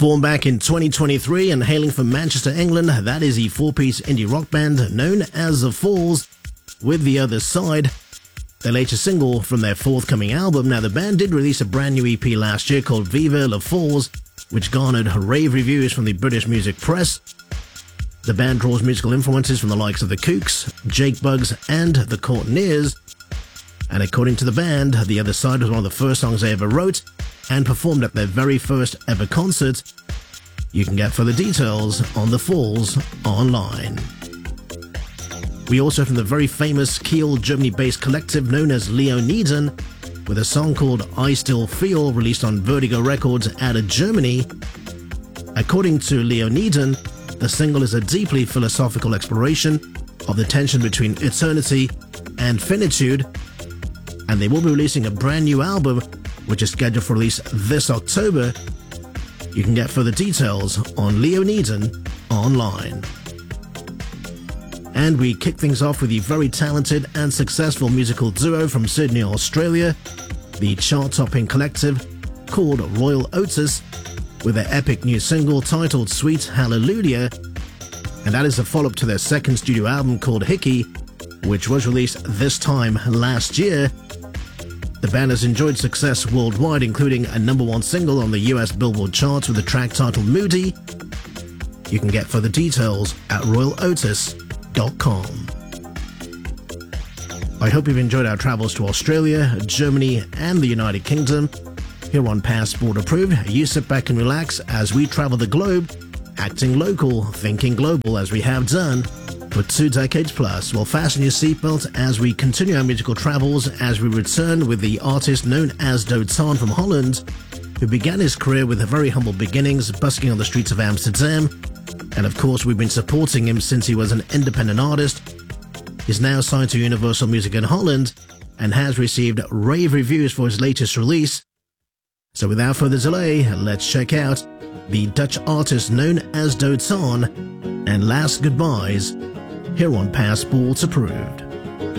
Formed back in 2023 and hailing from Manchester, England, that is the four-piece indie rock band known as The Falls, with The Other Side, their latest single from their forthcoming album. Now, the band did release a brand new EP last year called Viva La Falls, which garnered rave reviews from the British music press. The band draws musical influences from the likes of The Kooks, Jake Buggs, and The Courteeners. And according to the band, The Other Side was one of the first songs they ever wrote and performed at their very first ever concert. You can get further details on The Falls online. We also have from the very famous Kiel, Germany-based collective known as Leoniden, with a song called I Still Feel, released on Vertigo Records out of Germany. According to Leoniden, the single is a deeply philosophical exploration of the tension between eternity and finitude, and they will be releasing a brand new album, which is scheduled for release this October. You can get further details on Leoniden online. And we kick things off with the very talented and successful musical duo from Sydney, Australia, the chart-topping collective called Royal Otis, with their epic new single titled Sweet Hallelujah, and that is a follow-up to their second studio album called Hickey, which was released this time last year. The band has enjoyed success worldwide, including a #1 single on the US Billboard charts with the track titled Moody. You can get further details at royalotis.com. I hope you've enjoyed our travels to Australia, Germany, and the United Kingdom. Here on Passport Approved, you sit back and relax as we travel the globe, acting local, thinking global, as we have done for 2 decades plus. Well, fasten your seatbelt as we continue our musical travels as we return with the artist known as Dotan from Holland, who began his career with very humble beginnings, busking on the streets of Amsterdam. And of course, we've been supporting him since he was an independent artist. He's now signed to Universal Music in Holland and has received rave reviews for his latest release. So without further delay, let's check out the Dutch artist known as Dotan and Last Goodbyes, here on Passport Approved.